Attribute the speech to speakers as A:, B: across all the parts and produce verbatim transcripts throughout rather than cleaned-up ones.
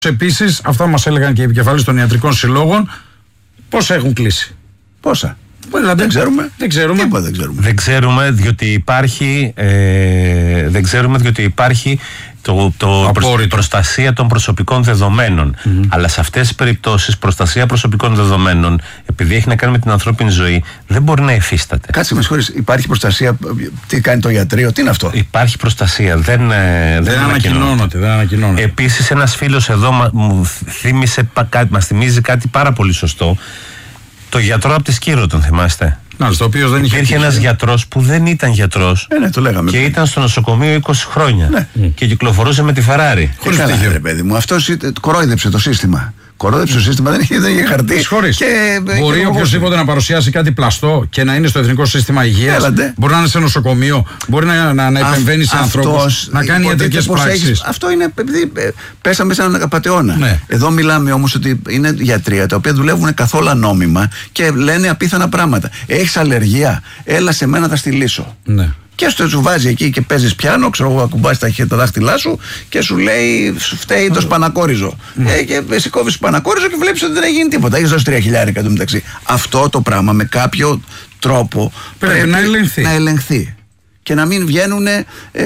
A: Επίσης, αυτά μας έλεγαν και οι επικεφαλής των ιατρικών συλλόγων, πόσα έχουν κλείσει.
B: Πόσα.
A: Δηλαδή,
B: δεν ξέρουμε.
A: Δεν ξέρουμε.
B: Τίποτα δεν ξέρουμε.
C: Δεν ξέρουμε διότι υπάρχει, ε, δεν ξέρουμε διότι υπάρχει το, το προς, προστασία των προσωπικών δεδομένων. Mm-hmm. Αλλά σε αυτές τις περιπτώσεις προστασία προσωπικών δεδομένων, επειδή έχει να κάνει με την ανθρώπινη ζωή, δεν μπορεί να υφίσταται.
B: Κάτσε με συγχωρείς, υπάρχει προστασία, τι κάνει το ιατρείο, τι είναι αυτό?
C: Υπάρχει προστασία, δεν, δεν,
A: δεν ανακοινώνεται. Δεν ανακοινώνεται.
C: Επίσης ένας φίλος εδώ μα, μου θύμισε, μας θυμίζει κάτι πάρα πολύ σωστό. Το γιατρό από τη Σκύρο, τον θυμάστε?
A: Να, στο οποίο δεν είχε.
C: Υπήρχε ένας γιατρός που δεν ήταν γιατρός.
B: Ε, ναι, το λέγαμε.
C: Και ήταν στο νοσοκομείο είκοσι χρόνια.
B: Ναι.
C: Και κυκλοφορούσε με τη Φεράρι.
B: Χωρίς στοιχείο, ρε παιδί μου. Αυτός κορόιδεψε το σύστημα. Κορόιδεψε το σύστημα, δεν είχε, δεν είχε χαρτί.
A: Και, μπορεί οποιοδήποτε να παρουσιάσει κάτι πλαστό και να είναι στο Εθνικό Σύστημα Υγείας. Έλατε. Μπορεί να είναι σε νοσοκομείο, μπορεί να, να, να επεμβαίνει σε ανθρώπους, να κάνει ιατρικές πράξεις.
B: Αυτό είναι επειδή πέσαμε σε έναν απατεώνα. Ναι. Εδώ μιλάμε όμως ότι είναι γιατρία τα οποία δουλεύουν καθόλου νόμιμα και λένε απίθανα πράγματα. Έχεις αλλεργία, έλα σε μένα, θα στη λύσω. Ναι. Και στο σου βάζει εκεί και παίζεις πιάνο, ξέρω εγώ, ακουμπάς τα, τα δάχτυλά σου και σου λέει φταίει το σπανακόριζο. Mm. Ε, και εσύ κόβεις σπανακόριζο και βλέπεις ότι δεν έχει γίνει τίποτα. Έχεις δώσει τρία χιλιάρικα εντωμεταξύ. Αυτό το πράγμα με κάποιο τρόπο
A: πρέπει, πρέπει να, ελεγχθεί.
B: να ελεγχθεί. Και να μην βγαίνουν ε,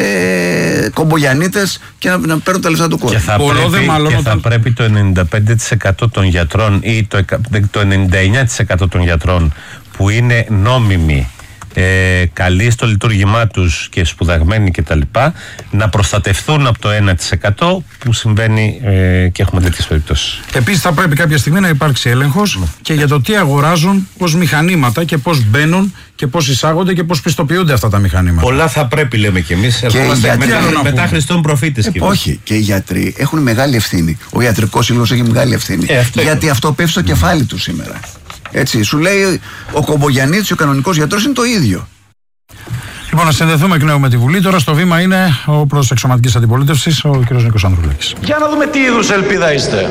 B: κομπογιανίτες και να, να παίρνουν τα λεφτά του κόσμου.
C: Και θα, πρέπει, και θα όταν... πρέπει το ενενήντα πέντε τοις εκατό των γιατρών ή το, το ενενήντα εννέα τοις εκατό των γιατρών που είναι νόμιμοι, Ε, καλοί στο λειτουργήμά τους και σπουδαγμένοι κτλ. Να προστατευτούν από το ένα τοις εκατό που συμβαίνει ε, και έχουμε τέτοιες περιπτώσεις.
A: Επίσης θα πρέπει κάποια στιγμή να υπάρξει έλεγχος mm. και για το τι αγοράζουν ως μηχανήματα και πώς μπαίνουν και πώς εισάγονται και πώς πιστοποιούνται αυτά τα μηχανήματα.
C: Πολλά θα πρέπει, λέμε κι εμείς. Ερχόμαστε μετά, μετά Χριστόν προφήτες.
B: Ε, όχι, και οι γιατροί έχουν μεγάλη ευθύνη. Ο ιατρικός σύλλογος έχει μεγάλη ευθύνη. Ε, αυτό γιατί αυτό πέφτει στο mm. κεφάλι του σήμερα. Έτσι, σου λέει ο Κομπογιαννίτης, ο κανονικός γιατρός είναι το ίδιο.
A: Λοιπόν, να συνδεθούμε εκ νέου με τη Βουλή. Τώρα στο βήμα είναι ο πρόεδρος εξωματικής αντιπολίτευσης, ο κ. Νίκος Ανδρουλάκης.
D: Για να δούμε τι είδους ελπίδα είστε.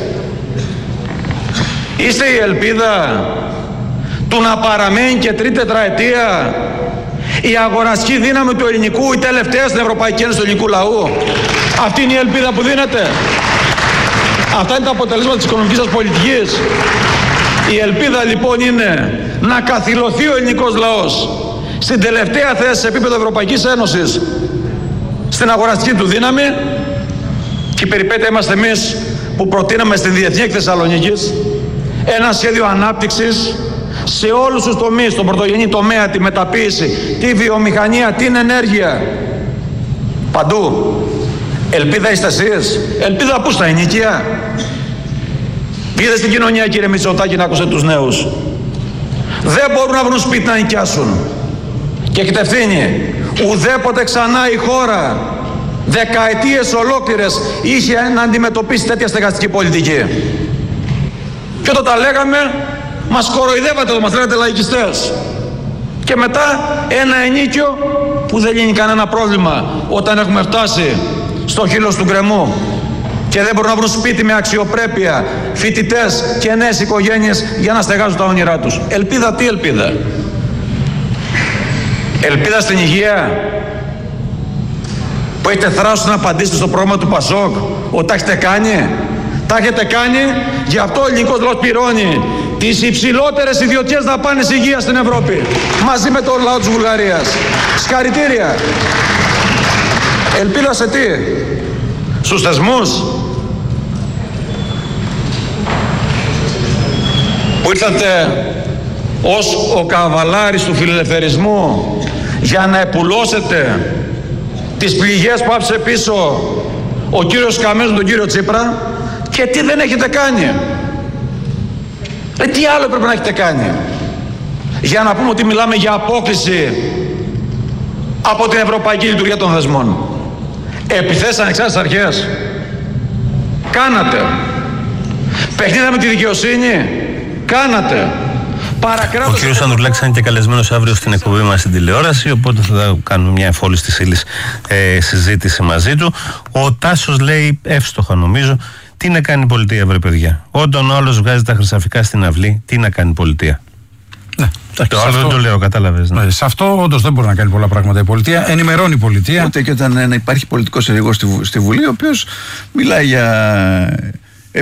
D: Είστε η ελπίδα του να παραμένει και τρίτη τετραετία η αγοραστική δύναμη του ελληνικού, η τελευταία στην Ευρωπαϊκή Ένωση του ελληνικού λαού? Αυτή είναι η ελπίδα που δίνετε? Αυτά είναι τα αποτελέσματα της οικονομικής σας πολιτικής? Η ελπίδα λοιπόν είναι να καθυλωθεί ο ελληνικός λαός στην τελευταία θέση σε επίπεδο Ευρωπαϊκής Ένωσης στην αγοραστική του δύναμη, και η περιπέτεια είμαστε εμείς που προτείναμε στην Διεθνή Έκθεση Θεσσαλονίκης ένα σχέδιο ανάπτυξης σε όλους τους τομείς, τον πρωτογενή τομέα, τη μεταποίηση, τη βιομηχανία, την ενέργεια, παντού. Ελπίδα είστε εσείς? Ελπίδα πού? Στα ενοικία? Πήγατε στην κοινωνία, κύριε Μητσοτάκη, να ακούσετε τους νέους. Δεν μπορούν να βρουν σπίτι να νοικιάσουν. Και έχετε ευθύνη. Ουδέποτε ξανά η χώρα δεκαετίες ολόκληρες είχε να αντιμετωπίσει τέτοια στεγαστική πολιτική. Και όταν τα λέγαμε, μας κοροϊδεύατε εδώ, μας λέγατε λαϊκιστές. Και μετά ένα ενίκιο που δεν λύνει κανένα πρόβλημα όταν έχουμε φτάσει στο χείλος του γκρεμού και δεν μπορούν να βρουν σπίτι με αξιοπρέπεια φοιτητές και νέες οικογένειες για να στεγάζουν τα όνειρά τους. Ελπίδα, τι ελπίδα? Ελπίδα στην υγεία που έχετε θράσος να απαντήσετε στο πρόβλημα του Πασόκ ότι τα έχετε κάνει? Τα έχετε κάνει, γι' αυτό ο ελληνικός λαός πληρώνει τις υψηλότερες ιδιωτικές δαπάνες υγείας στην Ευρώπη μαζί με τον λαό της Βουλγαρίας. Συγχαρητήρια. Ελπίδα σε τι? Στους θεσμούς που ήρθατε ως ο καβαλάρης του φιλελευθερισμού για να επουλώσετε τις πληγές που άφησε πίσω ο κύριος Καμένος με τον κύριο Τσίπρα? Και τι δεν έχετε κάνει? Ε, τι άλλο πρέπει να έχετε κάνει για να πούμε ότι μιλάμε για απόκληση από την ευρωπαϊκή λειτουργία των θεσμών? Επιθέσεις ανεξάρτητες αρχές κάνατε. Παιχνίδια με τη δικαιοσύνη κάνατε.
C: Ο κύριος Ανδρουλάκης είναι και καλεσμένος αύριο στην εκπομπή μας στην τηλεόραση, οπότε θα κάνουμε μια εφόλης της ύλης ε, συζήτηση μαζί του. Ο Τάσος λέει εύστοχα, νομίζω, τι να κάνει η πολιτεία, βρε παιδιά? Όταν ο άλλος βγάζει τα χρυσαφικά στην αυλή, τι να κάνει η πολιτεία?
A: Ναι,
C: το άλλο δεν το λέω, κατάλαβες. Ναι.
A: Ναι, σε αυτό όντως δεν μπορεί να κάνει πολλά πράγματα η πολιτεία. Ενημερώνει η πολιτεία.
B: Ούτε και όταν ε, υπάρχει πολιτικός ενεργός στη, στη Βουλή, ο οποίος μιλάει για